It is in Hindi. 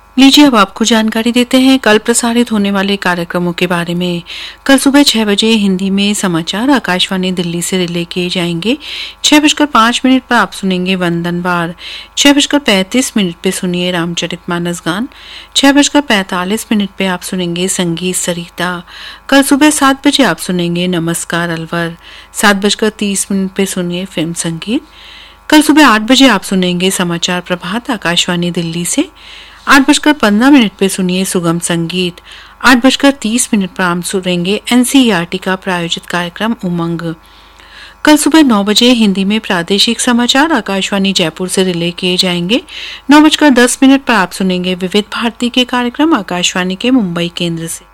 लीजिए अब आपको जानकारी देते हैं कल प्रसारित होने वाले कार्यक्रमों के बारे में। कल सुबह 6 बजे हिंदी में समाचार आकाशवाणी दिल्ली से रिले किए जाएंगे। 6:05 पर आप सुनेंगे वंदनवार। 6:35 पे सुनिए रामचरितमानस गान। 6:45 पे आप सुनेंगे संगीत सरिता। कल सुबह 7 बजे आप सुनेंगे नमस्कार अलवर। 7:30 पे सुनिए फिल्म संगीत। कल सुबह 8 बजे आप सुनेंगे समाचार प्रभात आकाशवाणी दिल्ली से। 8:15 पे सुनिए सुगम संगीत। 8:30 पर आप सुनेंगे एनसीईआरटी का प्रायोजित कार्यक्रम उमंग। कल सुबह 9 बजे हिंदी में प्रादेशिक समाचार आकाशवाणी जयपुर से रिले किए जाएंगे। 9:10 पर आप सुनेंगे विविध भारती के कार्यक्रम आकाशवाणी के मुंबई केंद्र से।